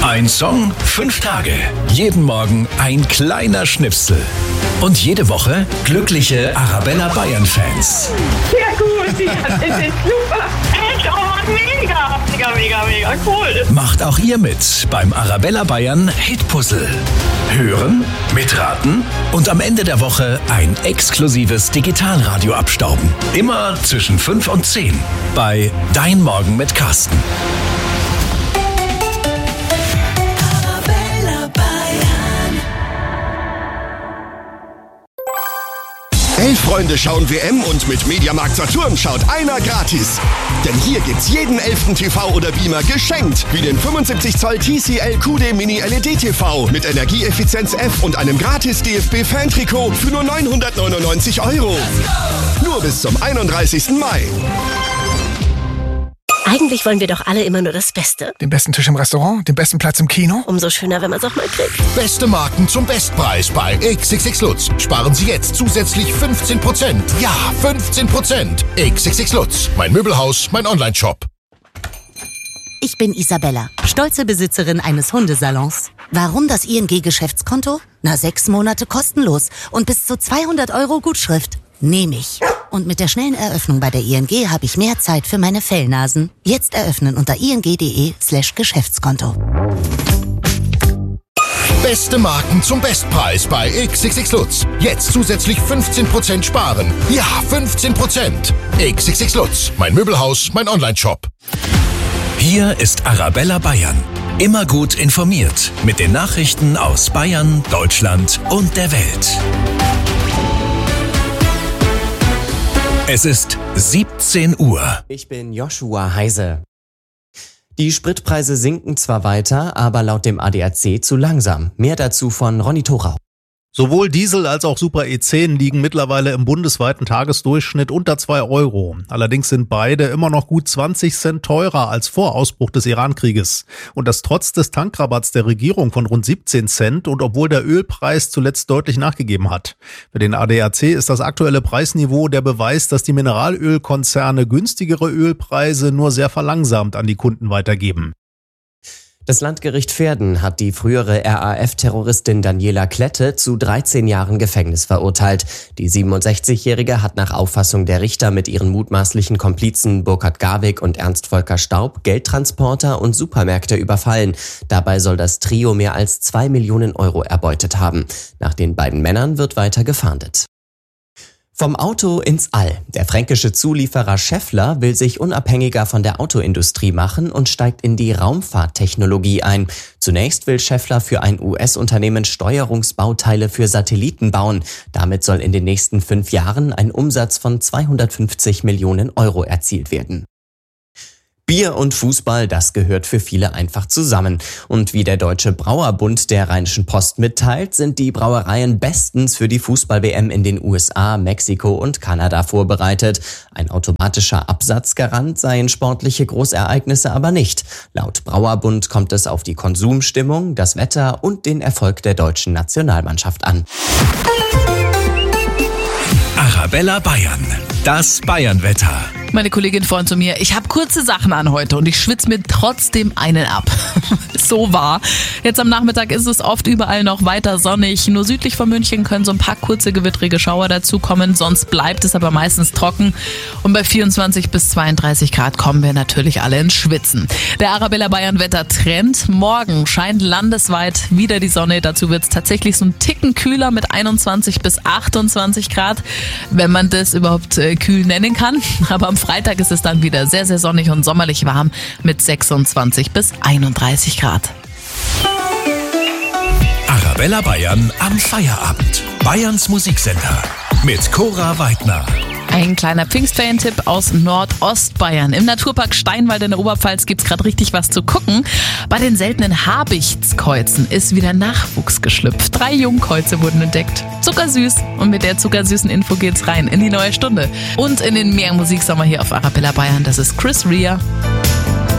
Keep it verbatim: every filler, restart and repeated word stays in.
Ein Song, fünf Tage. Jeden Morgen ein kleiner Schnipsel. Und jede Woche glückliche Arabella Bayern-Fans. Ja gut, ja, das ist super. Echt, oh, mega, mega, mega, mega cool. Macht auch ihr mit beim Arabella Bayern Hitpuzzle. Hören, mitraten und am Ende der Woche ein exklusives Digitalradio abstauben. Immer zwischen fünf und zehn bei Dein Morgen mit Carsten. Elf Freunde schauen W M und mit Mediamarkt Saturn schaut einer gratis. Denn hier gibt's jeden elften T V oder Beamer geschenkt. Wie den fünfundsiebzig Zoll T C L Q D Mini L E D T V mit Energieeffizienz F und einem gratis D F B-Fan-Trikot für nur neunhundertneunundneunzig Euro. Nur bis zum einunddreißigsten Mai. Eigentlich wollen wir doch alle immer nur das Beste. Den besten Tisch im Restaurant, den besten Platz im Kino. Umso schöner, wenn man es auch mal kriegt. Beste Marken zum Bestpreis bei X X X Lutz. Sparen Sie jetzt zusätzlich fünfzehn Prozent. Ja, fünfzehn Prozent. X X X Lutz. Mein Möbelhaus, mein Online-Shop. Ich bin Isabella, stolze Besitzerin eines Hundesalons. Warum das I N G-Geschäftskonto? Na, sechs Monate kostenlos und bis zu zweihundert Euro Gutschrift. Nehme ich. Und mit der schnellen Eröffnung bei der I N G habe ich mehr Zeit für meine Fellnasen. Jetzt eröffnen unter ing.de slash Geschäftskonto. Beste Marken zum Bestpreis bei X X X Lutz. Jetzt zusätzlich fünfzehn Prozent sparen. Ja, fünfzehn Prozent. X X X Lutz. Mein Möbelhaus, mein Online-Shop. Hier ist Arabella Bayern. Immer gut informiert mit den Nachrichten aus Bayern, Deutschland und der Welt. Es ist siebzehn Uhr. Ich bin Joshua Heise. Die Spritpreise sinken zwar weiter, aber laut dem A D A C zu langsam. Mehr dazu von Ronny Thorau. Sowohl Diesel als auch Super E zehn liegen mittlerweile im bundesweiten Tagesdurchschnitt unter zwei Euro. Allerdings sind beide immer noch gut zwanzig Cent teurer als vor Ausbruch des Iran-Krieges. Und das trotz des Tankrabatts der Regierung von rund siebzehn Cent und obwohl der Ölpreis zuletzt deutlich nachgegeben hat. Für den A D A C ist das aktuelle Preisniveau der Beweis, dass die Mineralölkonzerne günstigere Ölpreise nur sehr verlangsamt an die Kunden weitergeben. Das Landgericht Verden hat die frühere R A F-Terroristin Daniela Klette zu dreizehn Jahren Gefängnis verurteilt. Die siebenundsechzigjährige hat nach Auffassung der Richter mit ihren mutmaßlichen Komplizen Burkhard Garwig und Ernst Volker Staub Geldtransporter und Supermärkte überfallen. Dabei soll das Trio mehr als zwei Millionen Euro erbeutet haben. Nach den beiden Männern wird weiter gefahndet. Vom Auto ins All. Der fränkische Zulieferer Schaeffler will sich unabhängiger von der Autoindustrie machen und steigt in die Raumfahrttechnologie ein. Zunächst will Schaeffler für ein U S-Unternehmen Steuerungsbauteile für Satelliten bauen. Damit soll in den nächsten fünf Jahren ein Umsatz von zweihundertfünfzig Millionen Euro erzielt werden. Bier und Fußball, das gehört für viele einfach zusammen. Und wie der Deutsche Brauerbund der Rheinischen Post mitteilt, sind die Brauereien bestens für die Fußball-W M in den U S A, Mexiko und Kanada vorbereitet. Ein automatischer Absatzgarant seien sportliche Großereignisse aber nicht. Laut Brauerbund kommt es auf die Konsumstimmung, das Wetter und den Erfolg der deutschen Nationalmannschaft an. Arabella Bayern, das Bayernwetter. Meine Kollegin vorhin zu mir, ich habe kurze Sachen an heute und ich schwitze mir trotzdem einen ab. So wahr. Jetzt am Nachmittag ist es oft überall noch weiter sonnig. Nur südlich von München können so ein paar kurze gewittrige Schauer dazukommen. Sonst bleibt es aber meistens trocken. Und bei vierundzwanzig bis zweiunddreißig Grad kommen wir natürlich alle ins Schwitzen. Der Arabella Bayern Wettertrend. Morgen scheint landesweit wieder die Sonne. Dazu wird es tatsächlich so ein Ticken kühler mit einundzwanzig bis achtundzwanzig Grad. Wenn man das überhaupt äh, kühl nennen kann. Aber am Freitag ist es dann wieder sehr, sehr sonnig und sommerlich warm mit sechsundzwanzig bis einunddreißig Grad. Arabella Bayern am Feierabend. Bayerns Musiksender mit Cora Weidner. Ein kleiner Pfingstferien-Tipp aus Nordostbayern. Im Naturpark Steinwald in der Oberpfalz gibt's gerade richtig was zu gucken. Bei den seltenen Habichtskreuzen ist wieder Nachwuchs geschlüpft. Drei Jungkreuze wurden entdeckt. Zuckersüß. Und mit der zuckersüßen Info geht's rein in die neue Stunde. Und in den Meermusiksommer hier auf Arabella Bayern. Das ist Chris Rea.